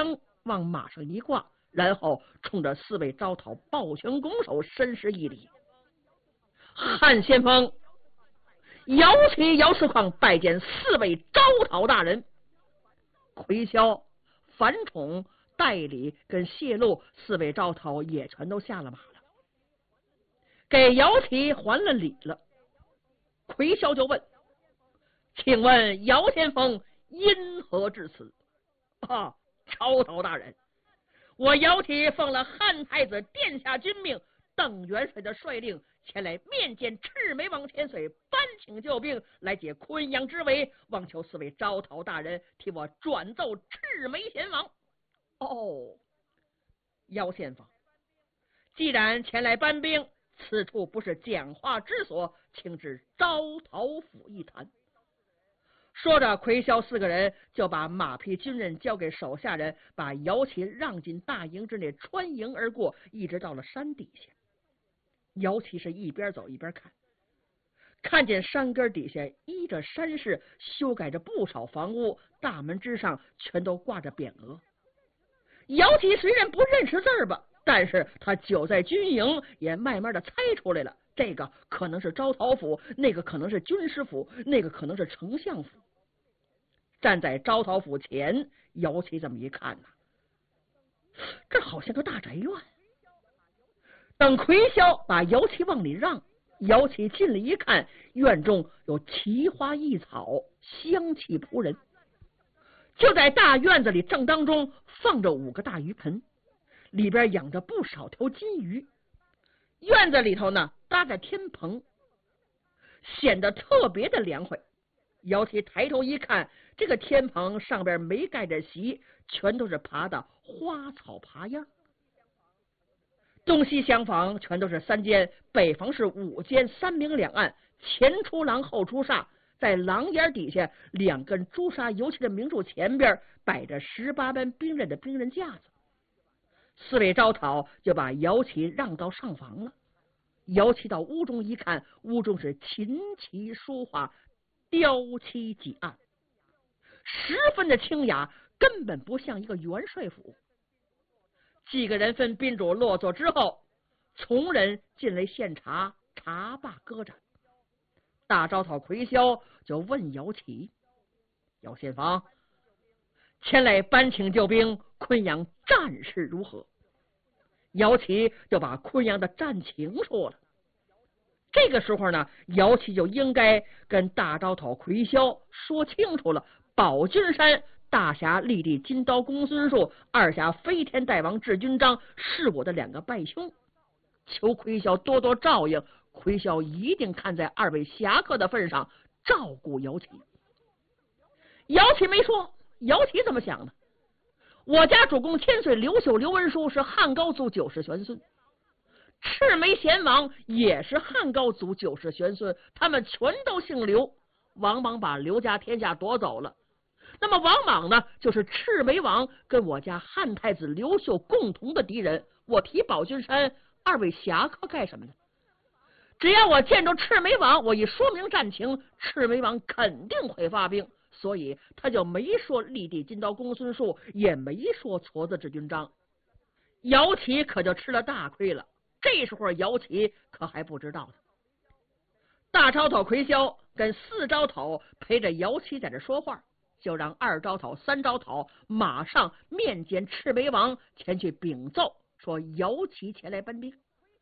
枪往马上一挂，然后冲着4位招讨抱拳拱手，深施一礼。汉先锋摇旗摇实况拜见4位招讨大人。奎霄、樊崇、戴礼跟谢禄4位招讨也全都下了马了，给姚旗还了礼了。奎霄就问：请问姚先锋因何至此？啊，招讨大人，我姚旗奉了汉太子殿下军命，邓元帅的率领，前来面见赤眉王千岁，搬请救兵，来解昆阳之围，望求4位招讨大人替我转奏赤眉贤王。哦，姚先锋，既然前来搬兵，此处不是讲话之所，请至招讨府一谈。说着，奎霄4个人就把马匹军刃交给手下人，把姚旗让进大营之内，穿营而过，一直到了山底下。姚旗是一边走一边看，看见山根底下依着山势修改着不少房屋，大门之上全都挂着匾额。姚旗虽然不认识字儿吧，但是他久在军营，也慢慢的猜出来了，这个可能是招讨府，那个可能是军师府，那个可能是丞相府。站在招讨府前，姚旗这么一看呢，这好像个大宅院。等奎霄把姚旗往里让，姚旗进来一看，院中有奇花异草，香气扑人。就在大院子里正当中放着5个大鱼盆，里边养着不少条金鱼。院子里头呢搭着天棚，显得特别的凉快。姚旗抬头一看，这个天棚上边没盖着席，全都是爬的花草爬样。东西厢房全都是3间，北房是5间，3明2暗，前出廊后出煞。在廊檐底下2根朱砂油漆的明柱前边摆着18般兵刃的兵刃架子。4位招讨就把姚旗让到上房了。姚旗到屋中一看，屋中是琴棋书画，雕漆几案，十分的清雅，根本不像一个元帅府。几个人分宾主落座之后，从人进来献茶，茶罢歌盏。大招讨奎霄就问姚旗：姚先锋，前来搬请救兵，昆阳战事如何？姚旗就把昆阳的战情说了。这个时候呢，姚旗就应该跟大招讨奎霄说清楚了，保军山大侠立地金刀公孙述，二侠飞天大王智军章是我的2个拜兄，求奎霄多多照应，奎霄一定看在2位侠客的份上照顾姚旗。姚旗没说，姚旗怎么想的？我家主公千岁刘秀刘文书是汉高祖9世玄孙，赤眉贤王也是汉高祖9世玄孙，他们全都姓刘。王莽把刘家天下夺走了，那么王莽呢，就是赤眉王跟我家汉太子刘秀共同的敌人。我提保军山2位侠客干什么呢？只要我见着赤眉王，我一说明战情，赤眉王肯定会发兵，所以他就没说立地金刀公孙述，也没说矬子智军章。姚旗可就吃了大亏了。这时候姚旗可还不知道呢。大招讨奎霄跟4招讨陪着姚旗在这说话，就让2招讨3招讨马上面见赤眉王，前去禀奏说姚旗前来搬兵。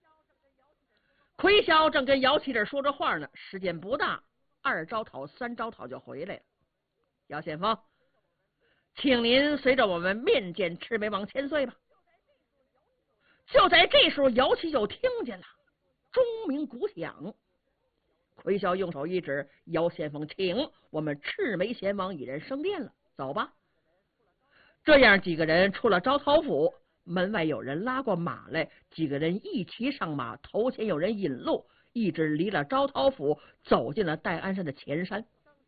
奎霄正跟姚旗这说着话呢，时间不大，2招讨3招讨就回来了。姚先锋，请您随着我们面见赤眉王千岁吧。就在这时候，姚旗就听见了钟鸣鼓响。奎霄用手一指：姚先锋，请，我们赤眉贤王已然升殿了，走吧。这样几个人出了招讨府，门外有人拉过马来，几个人一齐上马，头前有人引路，一直离了招讨府，走进了戴安山的前山。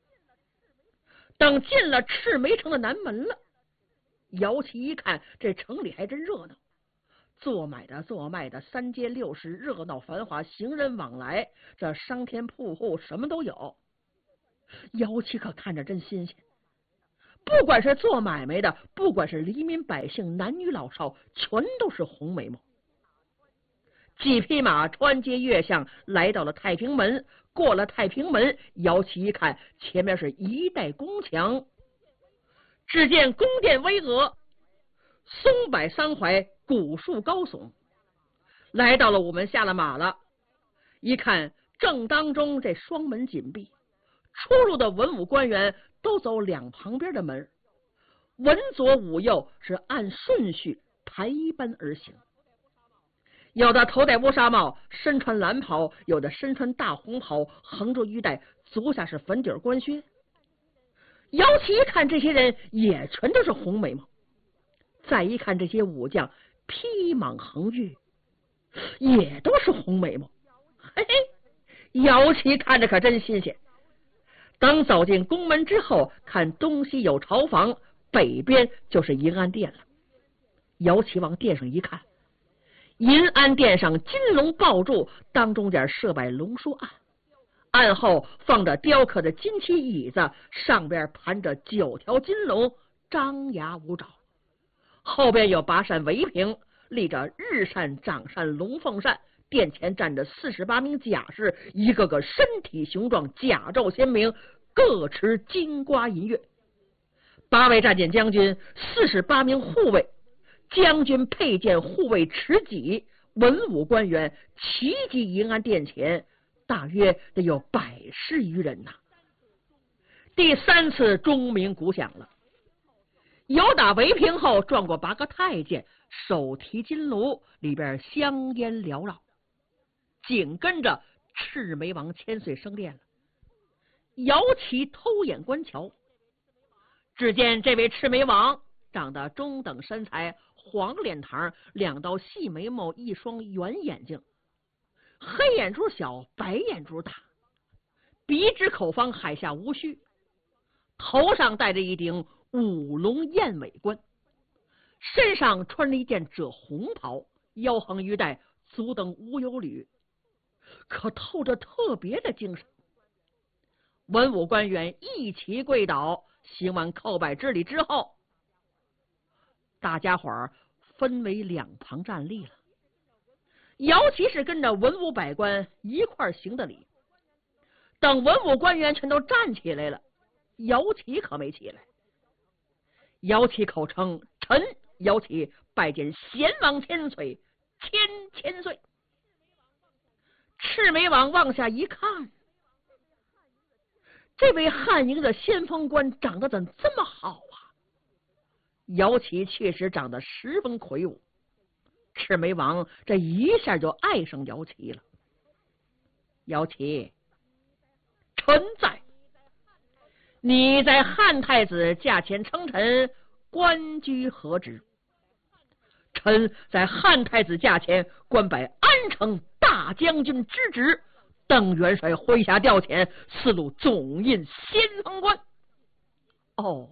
等进了赤眉城的南门了，姚旗一看，这城里还真热闹，做买的做卖的，3街6市，热闹繁华，行人往来，这商店铺户什么都有。姚旗可看着真新鲜， 不管是做买卖的，不管是黎民百姓，男女老少，全都是红眉毛。几匹马穿街越巷，来到了太平门。过了太平门，姚启一看，前面是一带宫墙，只见宫殿巍峨，松柏三槐，古树高耸。来到了午门，下了马了，一看正当中这双门紧闭，出入的文武官员都走两旁边的门，文左武右是按顺序排班而行。有的头戴乌纱帽，身穿蓝袍，有的身穿大红袍，横着玉带，足下是粉底官靴。姚启一看这些人也全都是红眉毛，再一看这些武将披蟒横越，也都是红眉毛。嘿嘿，姚启看着可真新鲜。等走进宫门之后，看东西有朝房，北边就是银安殿了。姚启往殿上一看，银安殿上金龙抱柱，当中间设摆龙书案，案后放着雕刻的金漆椅子，上边盘着9条金龙，张牙舞爪。后边有8扇围屏，立着日扇、掌扇、龙凤扇。殿前站着48名甲士，一个个身体雄壮，甲胄鲜明，各持金瓜银钺。8位战舰将军，48名护卫，将军佩剑，护卫持戟，文武官员齐集银安殿前，大约得有110余人呐。第3次钟鸣鼓响了，有打围屏后转过8个太监，手提金炉，里边香烟缭绕。紧跟着赤眉王千岁升殿了。姚启偷眼观瞧，只见这位赤眉王长得中等身材，黄脸膛，2道细眉毛，一双圆眼睛，黑眼珠小，白眼珠大，鼻直口方，海下无须，头上戴着一顶五龙燕尾冠，身上穿了一件赭红袍，腰横玉带，足蹬无忧履，可透着特别的精神。文武官员一齐跪倒，行完叩拜之礼之后，大家伙儿分为2旁站立了。姚启是跟着文武百官一块行的礼。等文武官员全都站起来了，姚启可没起来。姚启口称：“臣姚启拜见贤王千岁，千岁。”赤眉王往下一看，这位汉营的先锋官长得怎这么好啊？姚启确实长得十分魁梧，赤眉王这一下就爱上姚启了。姚启，臣在。你在汉太子驾前称臣，官居何职？臣在汉太子驾前官拜安城大将军之职，邓元帅麾下调遣，4路总印先锋官。哦，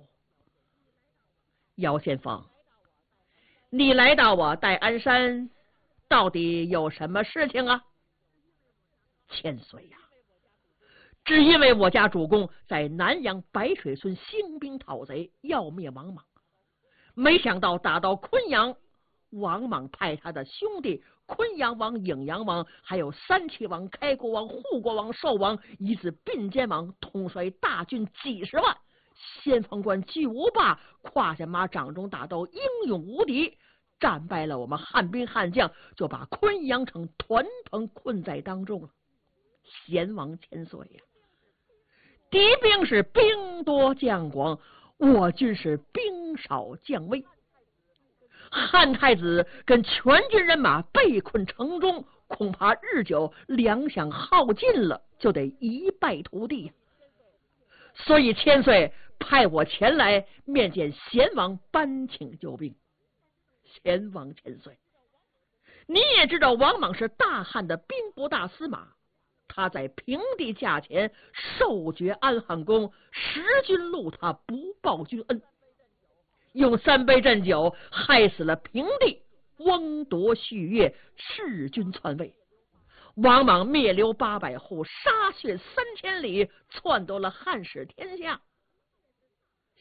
姚先锋，你来到我戴安山，到底有什么事情啊？千岁呀，只因为我家主公在南阳白水村兴兵讨贼，要灭王莽，没想到打到昆阳，王莽派他的兄弟昆阳王、颍阳王，还有三齐王、开国王、护国王、寿王，以至并肩王，统帅大军几10万，先锋官巨无霸胯下马，掌中大刀，英勇无敌，战败了我们汉兵汉将，就把昆阳城团团困在当中了。贤王千岁呀，敌兵是兵多将广，我军是兵少将微，汉太子跟全军人马被困城中，恐怕日久粮饷耗尽了，就得一败涂地。所以千岁派我前来面见贤王，搬请救兵。贤王千岁，你也知道王莽是大汉的兵部大司马，他在平地驾前受爵安汉公，10军戮他，不报君恩，用3杯鸩酒害死了平地，翁夺旭月，弑君篡位。王莽灭流800户，杀血3000里，篡夺了汉室天下。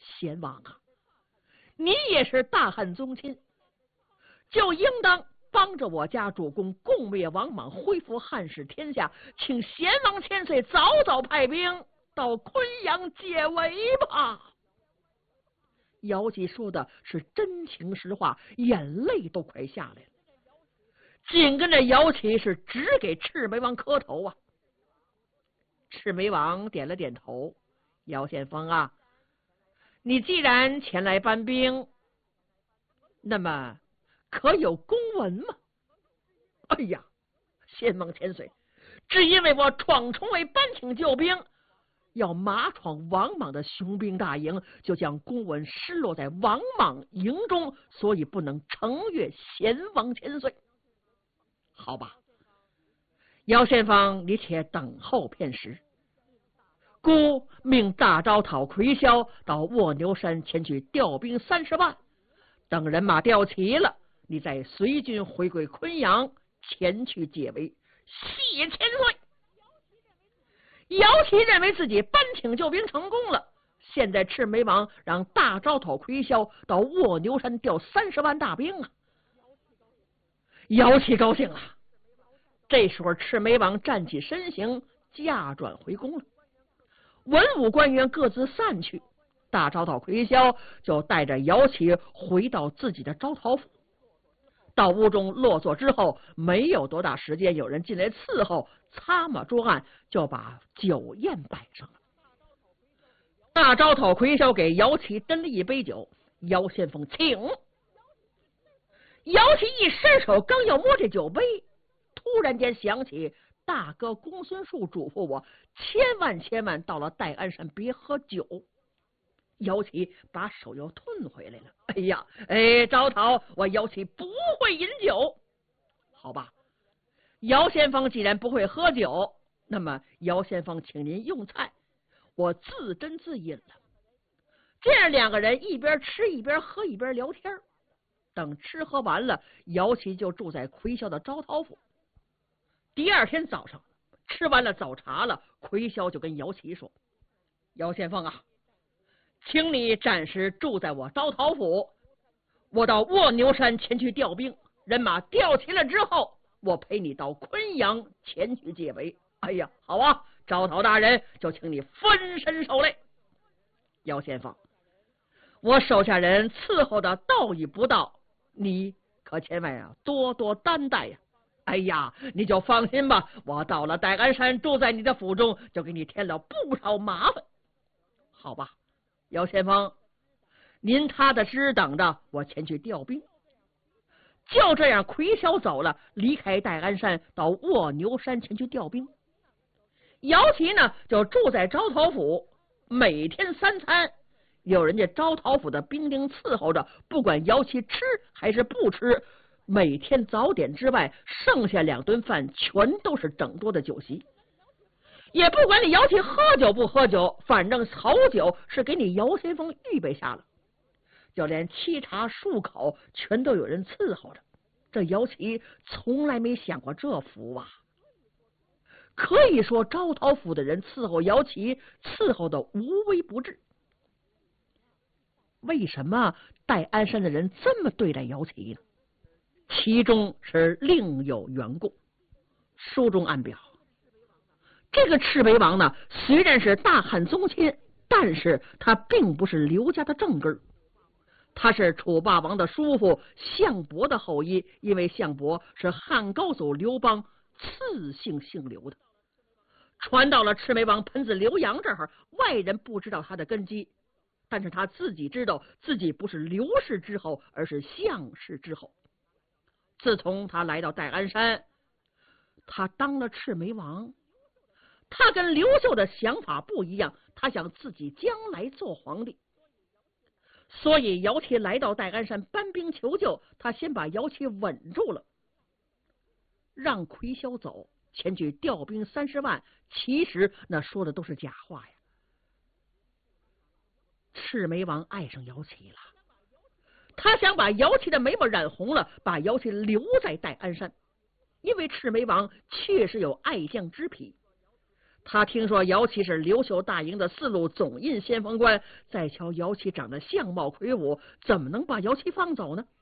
贤王啊，你也是大汉宗亲，就应当帮着我家主公共灭王莽，恢复汉室天下，请贤王千岁早早派兵到昆阳解围吧。姚启说的是真情实话，眼泪都快下来了。紧跟着姚启是只给赤眉王磕头啊。赤眉王点了点头，姚先锋啊，你既然前来搬兵，那么可有公文吗？哎呀，先王千岁，只因为我闯重围搬请救兵，要马闯王莽的雄兵大营，就将公文失落在王莽营中，所以不能呈阅先王千岁。好吧，姚先锋，你且等候片时。孤命大招讨魁霄到卧牛山前去调兵30万，等人马调齐了，你再随军回归昆阳，前去解围。谢千岁。姚启认为自己搬请救兵成功了，现在赤眉王让大招讨魁霄到卧牛山调30万大兵啊。姚启高兴了。这时候赤眉王站起身形，驾转回宫了。文武官员各自散去，大招讨魁霄就带着姚启回到自己的招讨府。到屋中落座之后，没有多大时间，有人进来伺候，擦抹桌案，就把酒宴摆上了。大招讨魁霄给姚启斟了一杯酒，姚先锋请。姚启一伸手，刚要摸这酒杯，突然间想起大哥公孙述嘱咐我，千万到了戴安山别喝酒。姚启把手又吞回来了。哎呀，招讨，我姚启不会饮酒。好吧，姚先锋既然不会喝酒，那么姚先锋请您用菜，我自斟自饮了。这样两个人一边吃一边喝一边聊天。等吃喝完了，姚启就住在魁霄的招讨府。第二天早上吃完了早茶了，魁霄就跟姚启说：姚先锋啊，请你暂时住在我招讨府，我到卧牛山前去调兵，人马调齐了之后，我陪你到昆阳前去解围。哎呀，好啊，招讨大人，就请你分身受累。姚先锋，我手下人伺候的到与不到，你可千万多多担待呀。哎呀，你就放心吧，我到了戴安山，住在你的府中，就给你添了不少麻烦。好吧，姚先锋，您踏踏实实等着，我前去调兵。就这样，魁霄走了，离开戴安山，到卧牛山前去调兵。姚启呢，就住在招讨府，每天3餐有人家招讨府的兵丁伺候着，不管姚启吃还是不吃，每天早点之外，剩下2顿饭全都是整桌的酒席。也不管你姚启喝酒不喝酒，反正好酒是给你姚先锋预备下了，就连沏茶漱口全都有人伺候着。这姚启从来没享过这福啊！可以说招讨府的人伺候姚启伺候的无微不至。为什么戴安山的人这么对待姚启呢？其中是另有缘故。书中暗表，这个赤眉王呢，虽然是大汉宗亲，但是他并不是刘家的正根，他是楚霸王的叔父项伯的后裔，因为项伯是汉高祖刘邦次姓姓刘的，传到了赤眉王盆子刘阳这儿，外人不知道他的根基，但是他自己知道自己不是刘氏之后，而是项氏之后。自从他来到戴安山，他当了赤眉王，他跟刘秀的想法不一样，他想自己将来做皇帝。所以姚启来到戴安山搬兵求救，他先把姚启稳住了，让魁霄走，前去调兵30万，其实那说的都是假话呀。赤眉王爱上姚启了，他想把姚启的眉毛染红了，把姚启留在戴安山，因为赤眉王确实有爱将之癖， 他听说姚琦是刘秀大营的4路总印先锋官，再瞧姚琦长得相貌魁梧，怎么能把姚琦放走呢？